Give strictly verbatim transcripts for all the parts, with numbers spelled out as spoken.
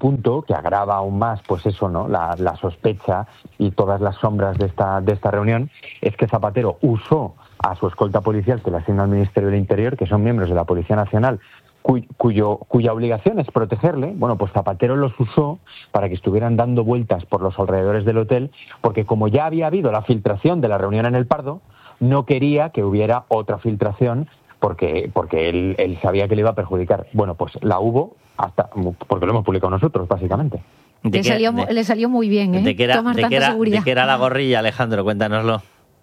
punto que agrava aún más, pues eso, ¿no? La, la sospecha y todas las sombras de esta, de esta reunión, es que Zapatero usó a su escolta policial que le asigna el Ministerio del Interior, que son miembros de la Policía Nacional, cuyo, cuyo, cuya obligación es protegerle. Bueno, pues Zapatero los usó para que estuvieran dando vueltas por los alrededores del hotel, porque como ya había habido la filtración de la reunión en el Pardo, no quería que hubiera otra filtración porque porque él, él sabía que le iba a perjudicar. Bueno, pues la hubo, hasta porque lo hemos publicado nosotros, básicamente. Le salió, de, le salió muy bien, ¿eh? De que era, de que era, de que era la gorrilla, Alejandro, cuéntanoslo.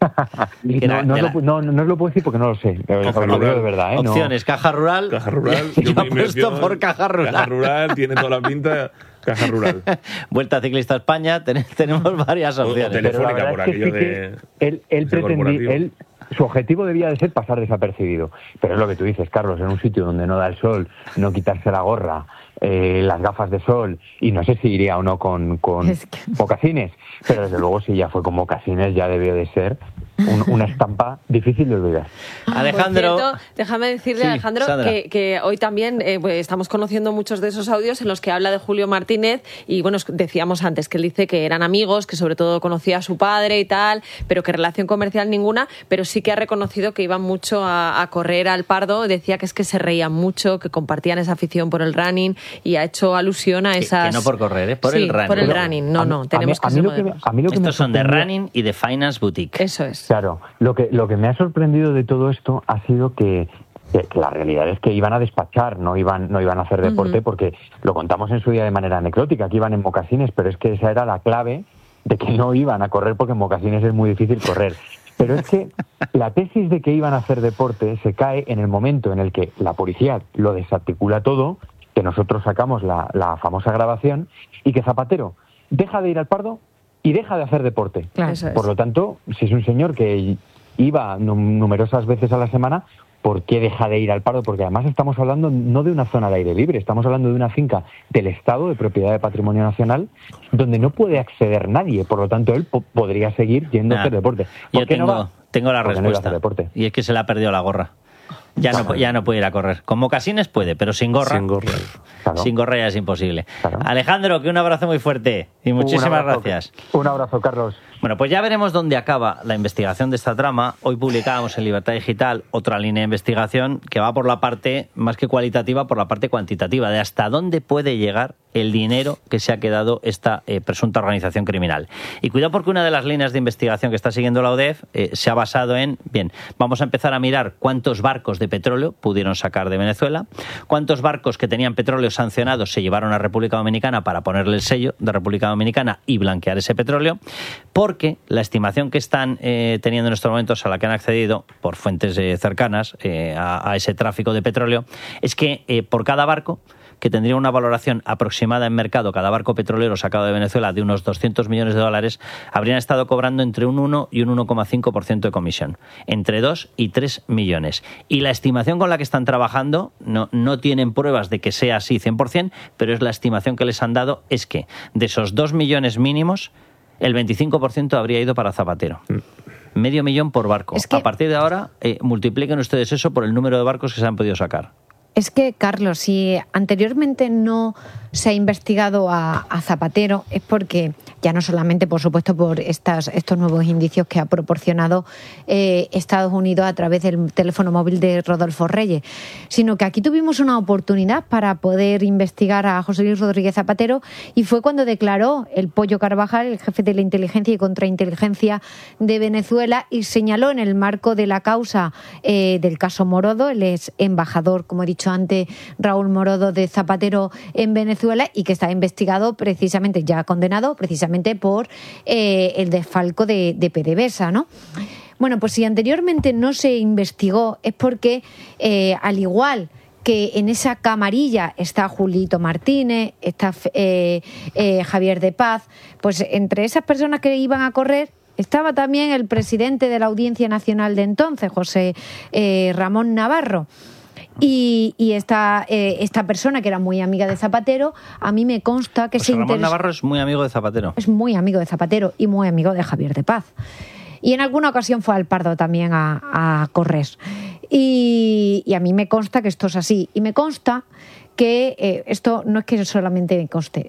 no, no, la... lo, no, no os lo puedo decir porque no lo sé. Caja lo digo de verdad, ¿eh? Opciones, no. Caja Rural. Caja Rural. Yo me apuesto por Caja Rural. Caja Rural tiene toda la pinta. Caja Rural. Vuelta Ciclista a España, ten, tenemos varias opciones. O, o telefónica por aquello sí de... Él, él pretendía... Él, su objetivo debía de ser pasar desapercibido. Pero es lo que tú dices, Carlos, en un sitio donde no da el sol, no quitarse la gorra, eh, las gafas de sol, y no sé si iría o no con, con es que... mocasines, pero desde luego si ya fue con mocasines ya debió de ser un, una estampa difícil de olvidar. Alejandro... Por cierto, déjame decirle, sí, Alejandro, que, que hoy también eh, pues estamos conociendo muchos de esos audios en los que habla de Julio Martínez y, bueno, decíamos antes que él dice que eran amigos, que sobre todo conocía a su padre y tal, pero que relación comercial ninguna, pero sí que ha reconocido que iban mucho a, a correr al Pardo. Decía que es que se reían mucho, que compartían esa afición por el running y ha hecho alusión a esas... Que, que no por correr, ¿eh? Por sí, el running. por el running. No, no, tenemos que ser modernos. Estos son de running y de Finance Boutique. Eso es. Claro, lo que, lo que me ha sorprendido de todo esto ha sido que, que, que la realidad es que iban a despachar, no iban, no iban a hacer deporte, uh-huh. porque lo contamos en su día de manera anecdótica, que iban en mocasines, pero es que esa era la clave de que no iban a correr porque en mocasines es muy difícil correr. Pero es que la tesis de que iban a hacer deporte se cae en el momento en el que la policía lo desarticula todo, que nosotros sacamos la, la famosa grabación, y que Zapatero deja de ir al Pardo y deja de hacer deporte. Claro, eso es. Por lo tanto, si es un señor que iba numerosas veces a la semana, ¿por qué deja de ir al Pardo? Porque además estamos hablando no de una zona de aire libre, estamos hablando de una finca del Estado, de propiedad de Patrimonio Nacional, donde no puede acceder nadie. Por lo tanto, él po- podría seguir yendo nah, a hacer deporte. ¿Por yo qué tengo, no va? tengo la Porque respuesta. No y es que se le ha perdido la gorra. Ya no, ya no puede ir a correr. Con mocasines puede, pero sin gorra. Sin gorra, claro. Sin gorra ya es imposible. Claro. Alejandro, que un abrazo muy fuerte y muchísimas un abrazo, gracias. Un abrazo, Carlos. Bueno, pues ya veremos dónde acaba la investigación de esta trama. Hoy publicábamos en Libertad Digital otra línea de investigación que va por la parte, más que cualitativa, por la parte cuantitativa, de hasta dónde puede llegar el dinero que se ha quedado esta eh, presunta organización criminal. Y cuidado porque una de las líneas de investigación que está siguiendo la U D E F eh, se ha basado en, bien, vamos a empezar a mirar cuántos barcos de petróleo pudieron sacar de Venezuela, cuántos barcos que tenían petróleo sancionados se llevaron a República Dominicana para ponerle el sello de República Dominicana y blanquear ese petróleo, porque la estimación que están eh, teniendo en estos momentos, a la que han accedido por fuentes eh, cercanas eh, a, a ese tráfico de petróleo, es que eh, por cada barco, que tendría una valoración aproximada en mercado, cada barco petrolero sacado de Venezuela, de unos doscientos millones de dólares, habrían estado cobrando entre un uno y un uno coma cinco por ciento de comisión, entre dos y tres millones. Y la estimación con la que están trabajando, no, no tienen pruebas de que sea así cien por ciento, pero es la estimación que les han dado, es que de esos dos millones mínimos, el veinticinco por ciento habría ido para Zapatero. Medio millón por barco. Es que... A partir de ahora, eh, multipliquen ustedes eso por el número de barcos que se han podido sacar. Es que, Carlos, si anteriormente no se ha investigado a, a Zapatero, es porque, ya no solamente, por supuesto, por estas, estos nuevos indicios que ha proporcionado eh, Estados Unidos a través del teléfono móvil de Rodolfo Reyes, sino que aquí tuvimos una oportunidad para poder investigar a José Luis Rodríguez Zapatero, y fue cuando declaró el Pollo Carvajal, el jefe de la inteligencia y contrainteligencia de Venezuela, y señaló en el marco de la causa eh, del caso Morodo, el ex embajador, como he dicho antes, Raúl Morodo, de Zapatero en Venezuela, y que está investigado precisamente, ya condenado, precisamente por eh, el desfalco de, de PDVSA, ¿no? Bueno, pues si anteriormente no se investigó es porque, eh, al igual que en esa camarilla está Julito Martínez, está eh, eh, Javier de Paz, pues entre esas personas que iban a correr estaba también el presidente de la Audiencia Nacional de entonces, José eh, Ramón Navarro. Y, y esta, eh, esta persona, que era muy amiga de Zapatero, a mí me consta que José se Ramón interesa... Navarro es muy amigo de Zapatero. Es muy amigo de Zapatero y muy amigo de Javier de Paz. Y en alguna ocasión fue al Pardo también a, a correr. Y, y a mí me consta que esto es así. Y me consta que eh, esto no es que solamente me conste,